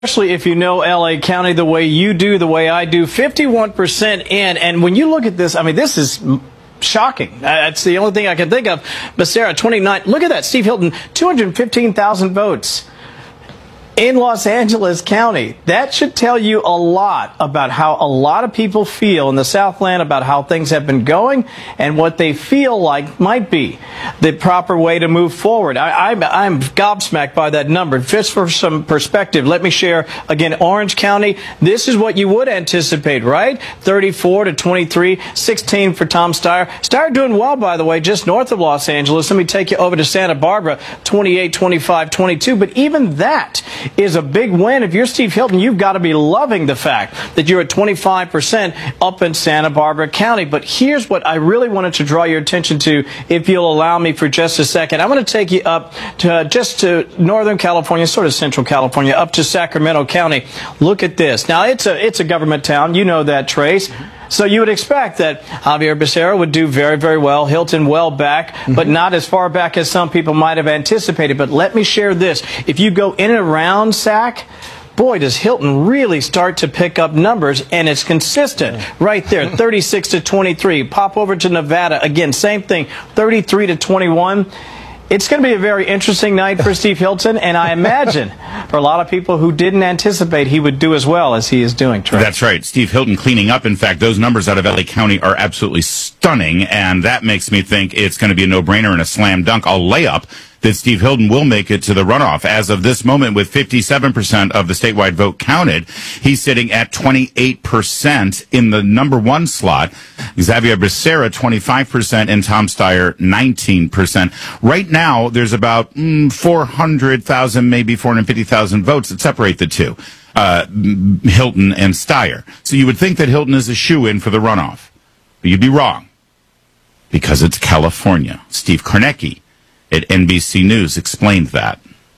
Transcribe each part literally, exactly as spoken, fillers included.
Especially if you know L A County the way you do, the way I do, fifty-one percent in. And when you look at this, I mean, this is shocking. That's the only thing I can think of. Becerra, twenty-nine. Look at that. Steve Hilton, two hundred fifteen thousand votes in Los Angeles County. That should tell you a lot about how a lot of people feel in the Southland about how things have been going and what they feel like might be the proper way to move forward. I, I'm, I'm gobsmacked by that number. Just for some perspective, let me share again, Orange County, this is what you would anticipate, right? thirty-four to twenty-three, sixteen for Tom Steyer. Steyer doing well, by the way, just north of Los Angeles. Let me take you over to Santa Barbara, twenty-eight, twenty-five, twenty-two. But even that is a big win. If you're Steve Hilton, you've got to be loving the fact that you're at twenty-five percent up in Santa Barbara County. But here's what I really wanted to draw your attention to, if you'll allow me for just a second. I'm going to take you up to uh, just to Northern California, sort of Central California, up to Sacramento County. Look at this. Now, it's a, it's a government town. You know that, Trace. So you would expect that Xavier Becerra would do very, very well. Hilton well back, mm-hmm. but not as far back as some people might have anticipated. But let me share this. If you go in and around Sac, boy, does Hilton really start to pick up numbers, and it's consistent right there, thirty-six to twenty-three. Pop over to Nevada. Again, same thing, thirty-three to twenty-one. It's going to be a very interesting night for Steve Hilton, and I imagine for a lot of people who didn't anticipate he would do as well as he is doing. Trey. That's right. Steve Hilton cleaning up. In fact, those numbers out of L A County are absolutely stunning, and that makes me think it's going to be a no-brainer and a slam dunk, a layup, that Steve Hilton will make it to the runoff. As of this moment, with fifty-seven percent of the statewide vote counted, he's sitting at twenty-eight percent in the number one slot. Xavier Becerra, twenty-five percent, and Tom Steyer, nineteen percent. Right now, there's about mm, four hundred thousand, maybe four hundred fifty thousand votes that separate the two, uh, Hilton and Steyer. So you would think that Hilton is a shoo-in for the runoff. But you'd be wrong, because it's California. Steve Kornacki at N B C News explained that.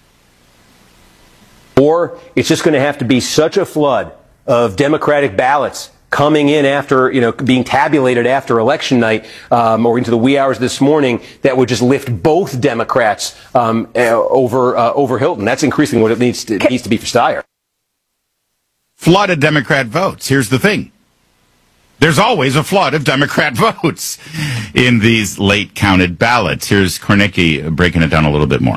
Or it's just going to have to be such a flood of Democratic ballots coming in after, you know, being tabulated after election night, um, or into the wee hours this morning, that would just lift both Democrats um, uh, over uh, over Hilton. That's increasingly what it needs to, it needs to be for Steyer. Flood of Democrat votes. Here's the thing. There's always a flood of Democrat votes in these late counted ballots. Here's Kornacki breaking it down a little bit more.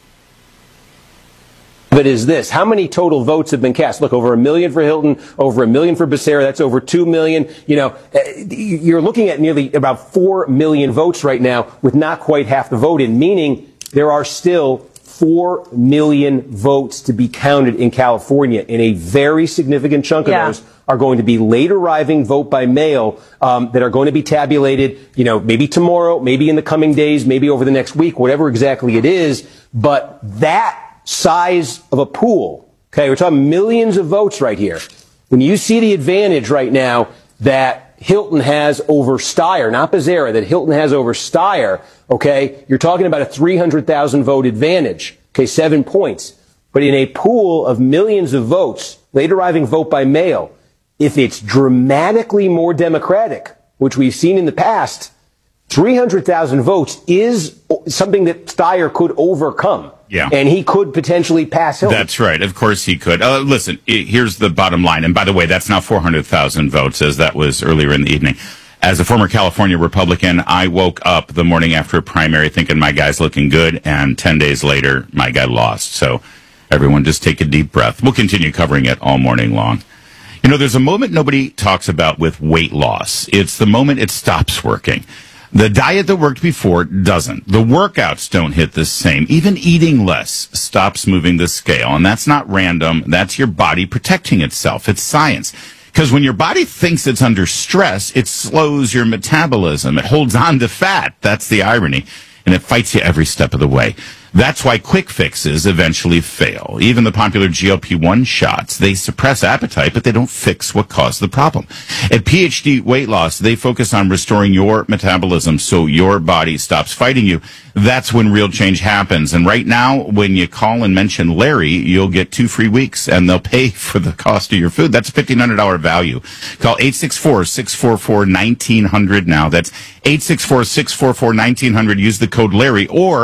But is this, how many total votes have been cast? Look, over a million for Hilton, over a million for Becerra. That's over two million. You know, you're looking at nearly about four million votes right now with not quite half the vote in, meaning there are still four million votes to be counted in California, and a very significant chunk of yeah. those are going to be late arriving vote by mail um, that are going to be tabulated, you know, maybe tomorrow, maybe in the coming days, maybe over the next week, whatever exactly it is. But that size of a pool, okay, we're talking millions of votes right here. When you see the advantage right now that Hilton has over Steyer, not Becerra, that Hilton has over Steyer, okay, you're talking about a three hundred thousand vote advantage, okay, seven points. But in a pool of millions of votes, late arriving vote by mail, if it's dramatically more Democratic, which we've seen in the past, three hundred thousand votes is something that Steyer could overcome. Yeah. And he could potentially pass Hilton. That's right. Of course he could. Uh, listen, here's the bottom line. And by the way, that's now four hundred thousand votes, as that was earlier in the evening. As a former California Republican, I woke up the morning after a primary thinking my guy's looking good, and ten days later, my guy lost. So everyone just take a deep breath. We'll continue covering it all morning long. You know, there's a moment nobody talks about with weight loss. It's the moment it stops working. The diet that worked before doesn't. The workouts don't hit the same. Even eating less stops moving the scale. And that's not random. That's your body protecting itself. It's science. Because when your body thinks it's under stress, it slows your metabolism. It holds on to fat. That's the irony. And it fights you every step of the way. That's why quick fixes eventually fail. Even the popular G L P one shots, they suppress appetite, but they don't fix what caused the problem. At P H D Weight Loss, they focus on restoring your metabolism so your body stops fighting you. That's when real change happens. And right now, when you call and mention Larry, you'll get two free weeks, and they'll pay for the cost of your food. That's a fifteen hundred dollars value. Call eight six four, six four four, one nine zero zero now. That's eight six four, six four four, one nine zero zero. Use the code Larry, or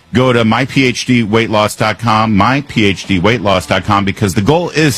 Go to my p h d weight loss dot com, my p h d weight loss dot com, because the goal is